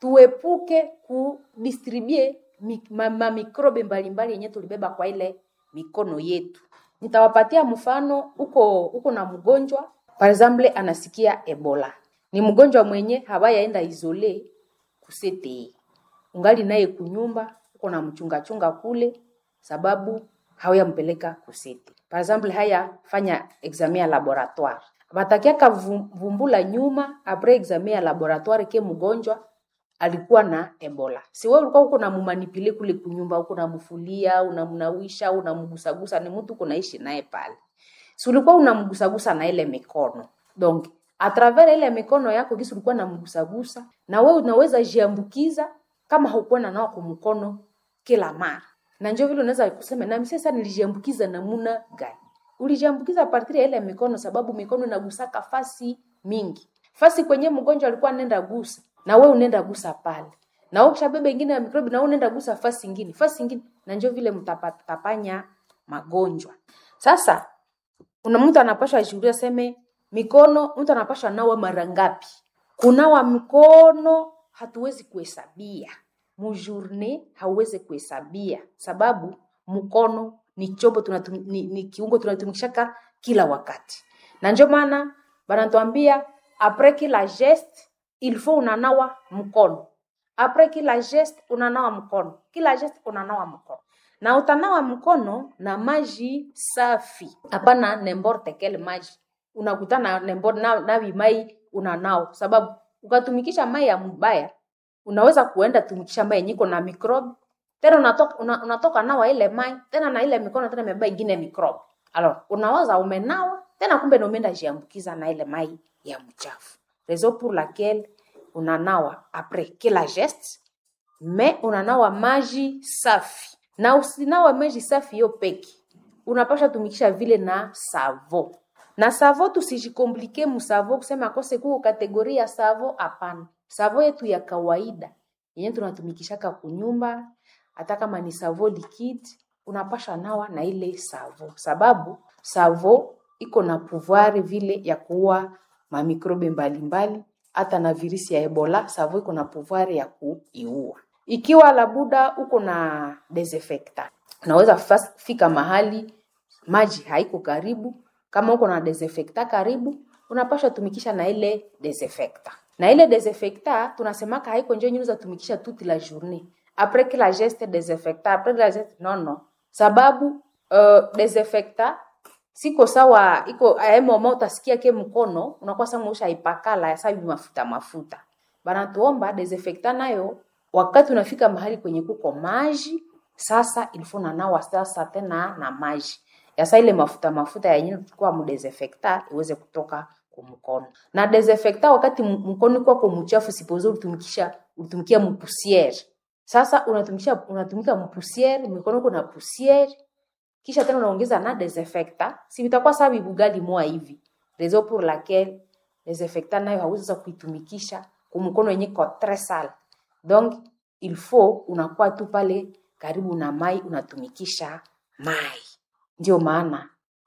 Speaker 7: tuepuke kudistribue ma, ma mikrobe mbalimbali yenye tulibeba kwa ile mikono yetu. Nitawapatia mfano uko uko na mgonjwa, par exemple anasikia Ebola. Ni mgonjwa mwenye hawayaenda isole kusete. Ungali naye kunyumba, uko na mchunga chunga kule sababu hawayampeleka kusete. Par exemple haya fanya examen ya laboratoire. Batakia kavumbula nyuma après examen ya laboratoire ke mgonjwa alikuwa na Ebola. Si wewe ulikuwa uko na mumanipile kule kunyumba, uko na mfulia, unamnawisha, unamgusagusa, ni mtu kunaishi naye pale. Si ulikuwa unamgusagusa na ile mikono. Donc, a travers ile mikono yako kisi ulikuwa unamgusagusa, na wewe unaweza jiambukiza kama haukuwa na nao kwa mkono kila mara. Na njoo vile unaweza kusema na mimi sasa nilijiambukiza namuna gani? Ulijiambukiza partir ya ile mikono sababu mikono inagusaka fasi mingi. Fasi kwenye mgonjwa alikuwa anaenda gusa, na wewe unaenda gusa pale. Na wewe ukishabeba nyingine ya mikrobi na wewe unaenda gusa fasi nyingine, fasi nyingine, na njoo vile mtapatapanya magonjwa. Sasa kuna mtu anapaswa ajiulize seme mikono mtu anapaswa nawa mara ngapi? Kunawa mikono hatuwezi kuhesabia. Mu journée hauwezi kuhesabia sababu mkono ni chombo tunatum, ni, ni kiungo tunatumikishaka kila wakati. Na ndio maana banatuambia après kila geste il faut unanawa mkono. Après kila geste unanawa mkono. Kila geste unanawa mkono. Na utanawa mkono na maji safi. Hapana n'importe quel maji. Unakutana n'importe na na mai unanao sababu ukatumikisha mai ya mbaya unaweza kuenda tumikisha mai nyiko na microbe. Tena unatoka una, unatoka nawa ile mai tena na ile mikono tena imebeba ingine microbe. Alors unawaza umenawa tena kumbe na umeenda jiambukiza na ile mai ya mchafu. Raison pour laquelle unanawa après kila geste, mais unanawa maji safi. Na usinawa maji safi yo peki. Unapasha tumikisha vile na savo. Na savo tusijikomplike mu savo kusema kose kuko kategoria savo hapana. Savo yetu ya kawaida yenye tunatumikishaka kunyumba, hata kama ni savo liquide, unapasha nawa na ile savo. Sababu savo iko na pouvoir vile ya kuua ma mikrobe mbalimbali, hata na virusi ya Ebola, savo iko na pouvoir ya kuiua. Ikiwa labuda uko na desinfectant, unaweza fika mahali maji haiko karibu, kama uko na desinfectant karibu, unapaswa tumikisha na ile desinfectant. Na ile desinfectant tunasemaka haiko njoo nyuza tumikisha toute la journée. Après que la geste desinfectant, après la geste non non. Sababu uh, desinfectant siko sawa iko aye moment utasikia ke mkono unakuwa sama ushaipakala ya sababu mafuta mafuta. Bana tuomba desinfectant nayo wakati unafika mahali kwenye kuko maji, sasa ilifona nawa sasa tena na maji. Yasa ile mafuta mafuta ya yenyewe kwa mu desinfectant iweze kutoka kwa mkono. Na desinfectant wakati mkono kwa kwa mchafu sipozo utumikisha utumikia mpusiere. Sasa unatumikisha unatumika mpusiere, mikono kuna pusiere. Kisha tena unaongeza na desinfectant, si vitakuwa sababu gali moa hivi. Raison pour laquelle desinfectant nayo hauwezi kuitumikisha kwa mkono yenye kwa très sale. Donc il faut unakuwa tu pale karibu na mai unatumikisha mai. Ndio maana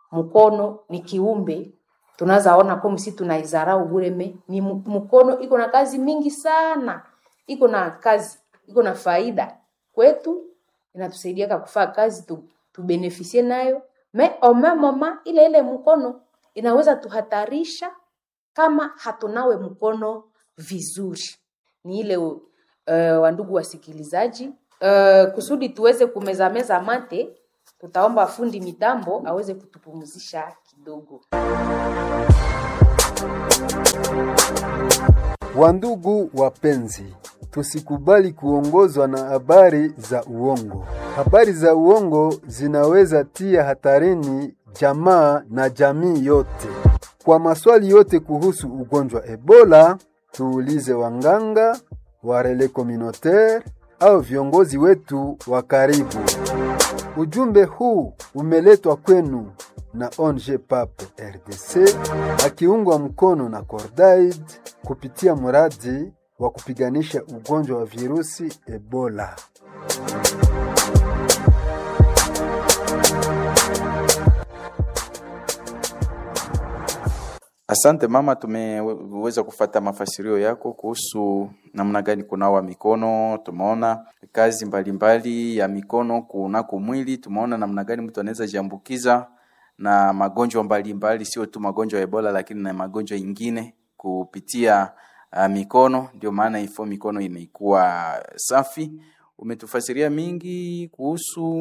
Speaker 7: mkono ni kiumbe tunaweza ona kama si tunaizarau bureme, ni mkono iko na kazi mingi sana. Iko na kazi, iko na faida kwetu, inatusaidia kufanya kazi tu tubenefisie nayo, mais au même moment ile ile mkono inaweza tuhatarisha kama hatunawe mkono vizuri. Ni ile uh, wandugu wasikilizaji, Uh, kusudi tuweze kumezameza mate, tutaomba fundi mitambo aweze kutupumzisha kidogo.
Speaker 5: Wandugu wapenzi, tusikubali kuongozwa na habari za uongo. Habari za uongo zinaweza tia hatarini jamaa na jamii yote. Kwa maswali yote kuhusu ugonjwa Ebola, tuulize wanganga, warele communautaire au viongozi wetu wa karibu. Ujumbe huu umeletwa kwenu na O N G P A P R D C akiungwa mkono na Cordaid kupitia mradi wa kupiganisha ugonjwa wa virusi Ebola.
Speaker 8: Asante mama, tumeweza kufata mafasirio yako kuhusu namna gani kunawa mikono. Tumeona kazi mbalimbali mbali ya mikono kunako mwili. Tumeona namna gani mtu anaweza jiambukiza na magonjwa mbalimbali, sio tu magonjwa ya Ebola lakini na magonjwa mengine kupitia uh, mikono. Ndio maana ifo mikono inaikuwa safi. Umetufasiria mingi kuhusu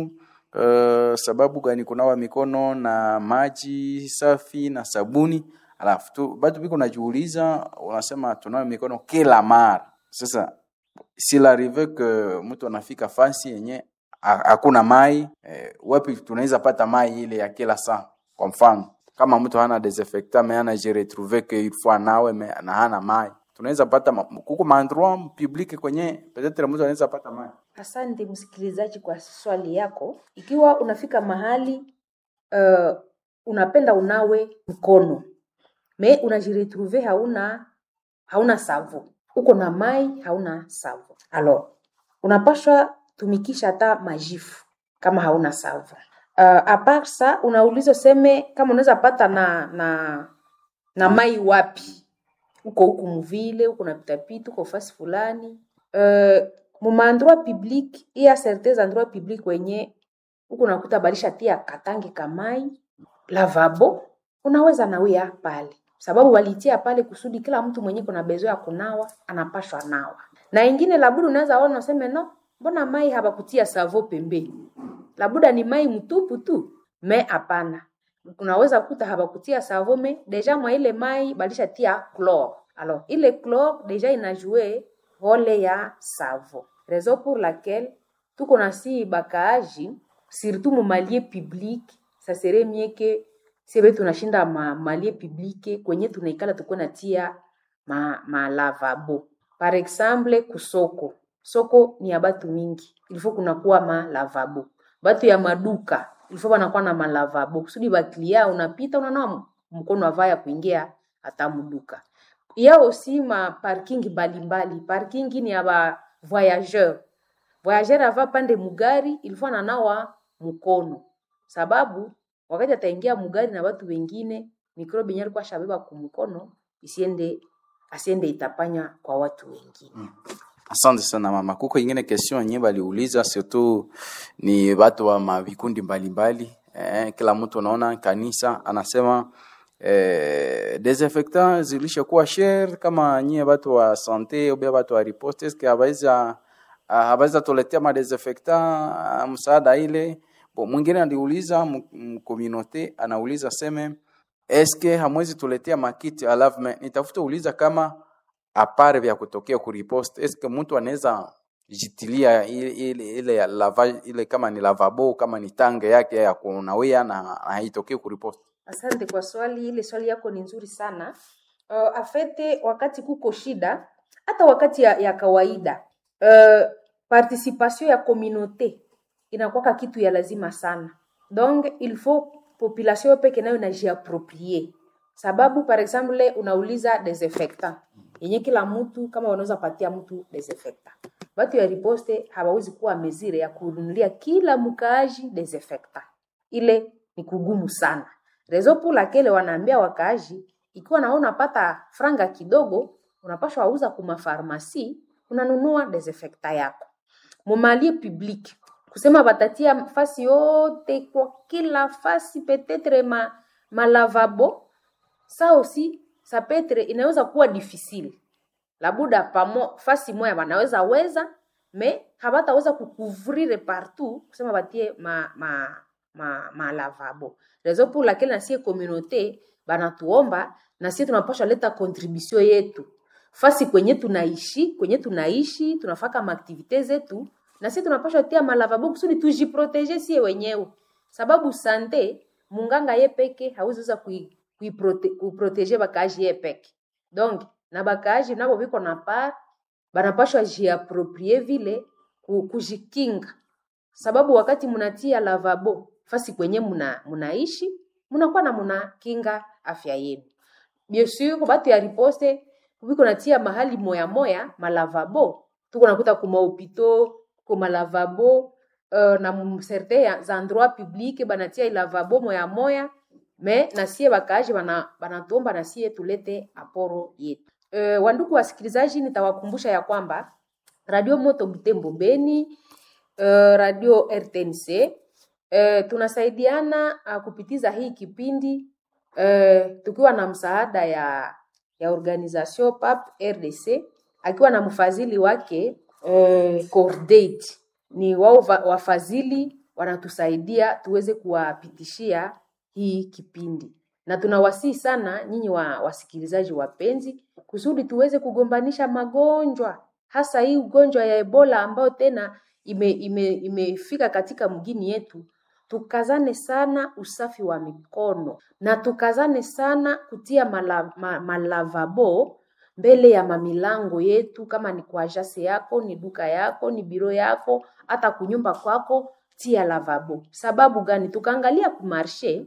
Speaker 8: uh, sababu gani kunawa mikono na maji safi na sabuni. Alafu tu bado biko najiuliza, unasema tunawe mikono kila mara. Sasa s'il arrive que mtu anafika fasi yenye hakuna mai, eh, wapi tunaweza pata mai ile ya kila saa? Kwa mfano kama mtu hana desinfectant mais ana je retrouver que il faut nawe mais na hana mai, tunaweza pata kuko mandroit public kwenye peut-être mtu anaweza pata mai.
Speaker 7: Asante msikilizaji kwa swali yako. Ikiwa unafika mahali uh, unapenda unawe mkono me unajiretrouve hauna hauna savo, uko na mai hauna savo, alors unapaswa tumikisha hata majifu kama hauna savo. Uh, apart ça unauliza seme kama unaweza pata na na na mai wapi, uko huko mvile, uko na pitapita, uko fasi fulani. Uh, mu endroit public, il y a certains endroits publics wenye uko nakuta barisha tia katange kamai, lavabo, unaweza nawia pale. Sababu walitia pale kusudi kila mtu mwenye kuna bezo ya kunawa anapashwa nawa. Na ingine labuda unaweza ona useme no, mbona mai habakutia savo pembeni? Labuda ni mai mtupu tu. Me hapana. Unaweza kukuta habakutia savo me deja mwa ile mai balisha tia chlore. Alors, ile chlore deja inajue role ya savo. Raison pour laquelle tuko na si bakaaji surtout mu malie public, ça serait mieux que sebe tunashinda ma malie publique kwenye tunaikala tuko natia ma, ma lavabo. Par exemple kusoko. Soko ni ya batu mingi. Ilifo kuna kuwa ma lavabo. Batu ya maduka ilifo wanakuwa na ma lavabo. Kusudi baklia unapita unanawa mkono avaya kuingia hata muduka. Ya aussi ma parking mbalimbali. Parking ni ya ba voyageur. Voyageur ava pande mugari ilifo ananawa mkono. Sababu wakati ataingia mugari na watu wengine, mikrobi nyari kwa shabeba kumkono, isiende, asiende itapanya kwa watu wengine.
Speaker 8: Mm. Asante sana mama. Kuko ingine question nye baliuliza, surtout ni watu wa mavikundi mbalimbali. Eh, kila mtu anaona kanisa, anasema eh, desinfectant zilisha kuwa share kama nye watu wa sante, ube watu wa riposte, eske habaiza, habaiza tuletea ma desinfectant msaada ile. Bo mwingine aliuliza mkominote anauliza seme eske hamwezi tuletea makiti alavme. Nitafuta uliza kama apare vya kutokea ku riposte, eske mtu anaweza jitilia ile ile ile ya lava ile kama ni lavabo kama ni tange yake ya kunawia na haitokee ku riposte.
Speaker 7: Asante kwa swali, ile swali yako ni nzuri sana. Uh, afete wakati kuko shida hata wakati ya, ya kawaida uh, participation ya communauté inakuwa kitu ya lazima sana. Donc il faut population peke nayo inajiapproprier. Sababu par exemple unauliza desinfectant. Yenye kila mtu kama unaweza patia mtu desinfectant. Watu ya riposte hawawezi kuwa mezire ya kununulia kila mkaaji desinfectant. Ile ni kugumu sana. Raison pour laquelle wanaambia wakaaji ikiwa naona pata franga kidogo unapaswa uza kuma pharmacie unanunua desinfectant yako. Mu malie public kusema batatia fasi yote kwa kila fasi peut-être ma, ma lavabo, ça aussi ça peut être inaweza kuwa difficile. Labuda pamo fasi moja wanaweza weza me habataweza kukuvrire partout kusema batie ma ma ma, ma lavabo. Raison pour laquelle na sie communauté banatuomba na sie tunapaswa leta contribution yetu fasi kwenye tunaishi kwenye tunaishi tunafaka maaktivite zetu, na sie tunapaswa tia malavabo kusudi tujiproteger sie wenyewe, sababu sante munganga ye peke hawezi kui kuiproteger bakaji ye peke. Donc na bakaji nabo biko na part banapashwa jiapproprier vile kujikinga, sababu wakati munatia lavabo fasi kwenye muna munaishi munakuwa na muna kinga afya yenu. Bien sûr batu ya riposte biko natia mahali moya moya malavabo, tuko nakuta kuma hopito kuma lavabo uh, na certains endroits publics banatia lavabo moya moya, me nasie bakaji bana banatomba nasie tulete aporo yetu. Uh, wandugu wasikilizaji, nitawakumbusha ya kwamba Radio Moto Butembo Beni, uh, Radio R T N C uh, tunasaidiana uh, kupitiza hii kipindi uh, tukiwa na msaada ya ya organisation P A P R D C akiwa na mfadhili wake uh, Cordate. Ni wao wafadhili wanatusaidia tuweze kuwapitishia hii kipindi, na tunawasihi sana nyinyi wa wasikilizaji wapenzi kusudi tuweze kugombanisha magonjwa, hasa hii ugonjwa ya Ebola ambayo tena ime ime imefika katika mgini yetu. Tukazane sana usafi wa mikono na tukazane sana kutia mala, ma, malavabo mbele ya mamilango yetu, kama ni kwa jase yako, ni duka yako, ni biro yako, hata kunyumba kwako tia lavabo. Sababu gani? Tukaangalia kumarshe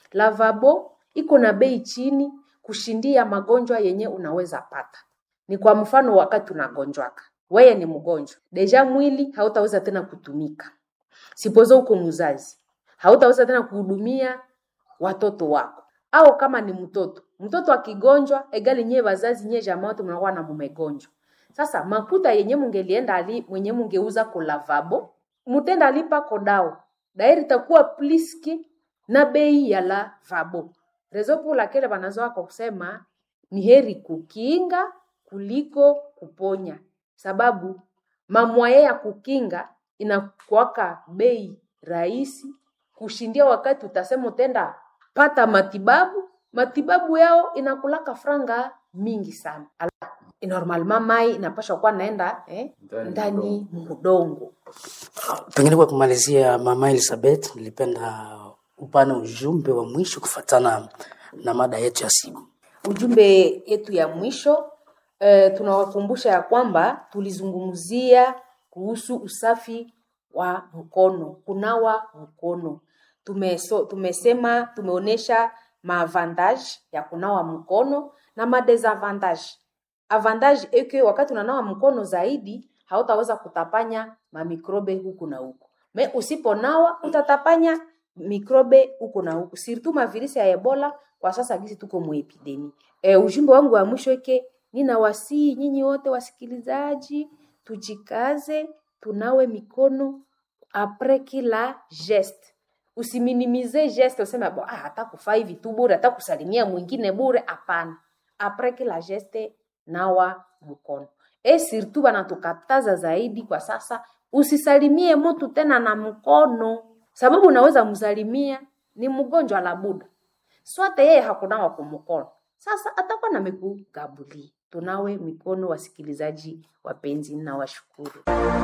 Speaker 7: lavabo iko na bei chini kushindia magonjwa yenye unaweza pata. Ni kwa mfano wakati unagonjwaka, wewe ni mgonjwa, deja mwili hautaweza tena kutumika. Sipozo uko mzazi, hautaweza tena kuhudumia watoto wako. Au kama ni mtoto, mtoto akigonjwa egali nye wazazi nye jamaa wote mnakuwa na mumegonjwa. Sasa makuta yenye mungelienda ali mwenye mungeuza kwa lavabo, mutenda alipa kodao. Dairi takuwa pliski na bei ya lavabo. Rezo pour laquelle banazoa kwa kusema ni heri kukinga kuliko kuponya. Sababu mamwaye ya kukinga inakuwaka bei rahisi kushindia wakati utasema utenda pata matibabu, matibabu yao inakulaka franga mingi sana. Normalement mai inapaswa kuwa naenda eh, ndani mudongo.
Speaker 6: Pengine kwa kumalizia, Mama Elizabeth, nilipenda upana ujumbe wa mwisho kufatana na mada yetu ya siku.
Speaker 7: Ujumbe yetu ya mwisho eh, tunawakumbusha ya kwamba tulizungumzia kuhusu usafi wa mkono, kunawa mkono. Tumeso, tumesema tumeonesha maavantage ya kunawa mkono na madesavantage. Avantage eke wakati unanawa mkono zaidi hautaweza kutapanya mamikrobe huku na huku. Me usiponawa utatapanya mikrobe huku na huku. Sirtu mavirisi ya Ebola kwa sasa gisi tuko mu epidemi. E, ujumbe wangu wa mwisho eke ninawasihi nyinyi wote wasikilizaji tujikaze tunawe mikono après kila geste. Usiminimize geste useme bo ah hata kufaa hivi tu bure, hata kusalimia mwingine bure, hapana. Après kila geste nawa mkono. E surtout banatukataza zaidi kwa sasa usisalimie mtu tena na mkono, sababu unaweza msalimia ni mgonjwa la buda. Swate yeye hakunawa kwa mkono. Sasa atakuwa na mekugabuli. Tunawe mikono wasikilizaji wapenzi na washukuru.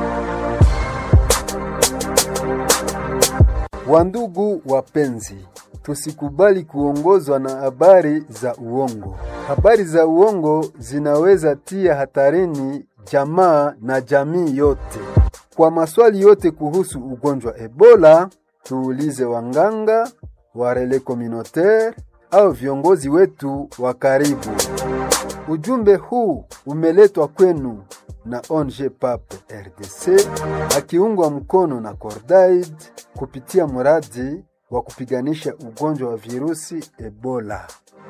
Speaker 5: Wandugu wapenzi, tusikubali kuongozwa na habari za uongo. Habari za uongo zinaweza tia hatarini jamaa na jamii yote. Kwa maswali yote kuhusu ugonjwa Ebola, tuulize wanganga, warele communautaire au viongozi wetu wa karibu. Ujumbe huu umeletwa kwenu na O N G P A P R D C akiungwa mkono na Cordaid kupitia mradi wa kupiganisha ugonjwa wa virusi Ebola.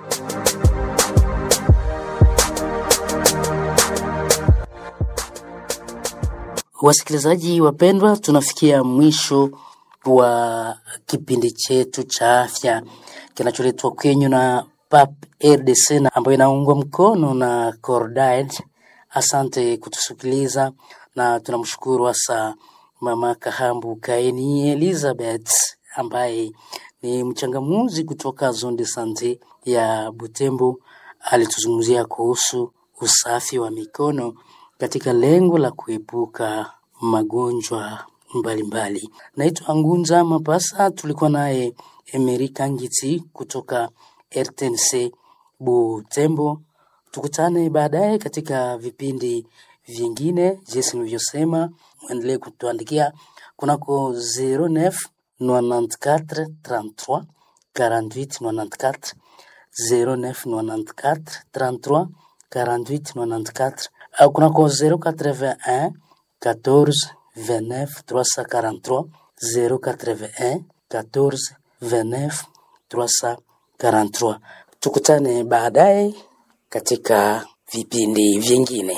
Speaker 6: Wasikilizaji wapendwa, tunafikia mwisho wa kipindi chetu cha afya kinacholetwa kwenyu na P A P R D C ambayo inaungwa mkono na Cordaid. Asante kutusikiliza. na tunamshukuru hasa Mama Kahambu Kaini Elizabeth ambaye ni mchangamuzi kutoka Zone de Sante ya Butembo. Alituzungumzia kuhusu usafi wa mikono katika lengo la kuepuka magonjwa mbalimbali. Naitwa Ngunza Mapasa, tulikuwa naye Emerika Ngiti kutoka R T N C Butembo. Tukutane baadaye katika vipindi vingine. Jinsi nilivyosema, muendelee kutuandikia kunako zero neuf quatre trente-trois quarante-huit quatre-vingt-quatre zero neuf quatre trente-trois quarante-huit quatre-vingt-quatre au kunako zero quatre-vingt-un quatorze vingt-neuf trois cent quarante-trois zero quatre-vingt-un quatorze vingt-neuf trois cent quarante-trois. Tukutane baadaye katika vipindi vingine.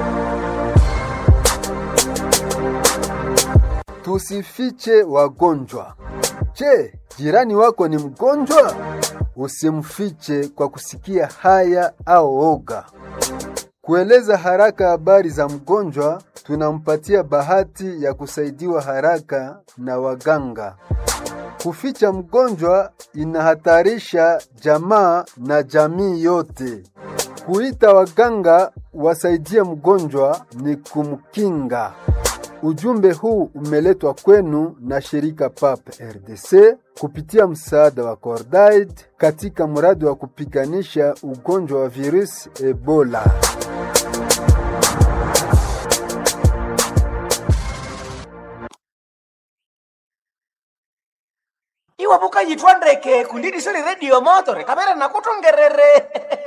Speaker 5: Tusifiche wagonjwa. Je, jirani wako ni mgonjwa? Usimfiche kwa kusikia haya au oga. Kueleza haraka habari za mgonjwa, tunampatia bahati ya kusaidiwa haraka na waganga. Kuficha mgonjwa inahatarisha jamaa na jamii yote. Kuita waganga wasaidie mgonjwa ni kumkinga. Ujumbe huu umeletwa kwenu na shirika P A P R D C kupitia msaada wa Cordaid katika mradi wa kupiganisha ugonjwa wa virus Ebola.
Speaker 9: Iwabuka yitwandeke kundidi sili radio motore kamera nakutongerere.